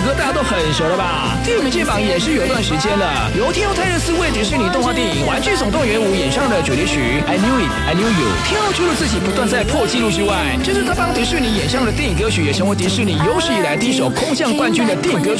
歌大家都很熟了吧？电影界榜也是有段时间了，由天后泰勒斯为迪士尼动画电影《玩具总动员5》演唱的主题曲《I Knew It, I Knew You》。天后除了自己不断在破纪录之外，这是他帮迪士尼演唱的电影歌曲，也成为迪士尼有史以来第一首空降冠军的电影歌曲。